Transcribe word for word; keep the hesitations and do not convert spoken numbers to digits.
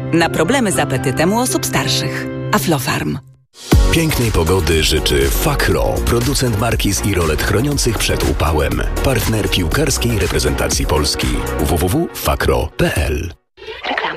Na problemy z apetytem u osób starszych. Aflofarm. Pięknej pogody życzy Fakro, producent markiz i rolet chroniących przed upałem. Partner piłkarskiej reprezentacji Polski. w w w kropka fakro kropka p l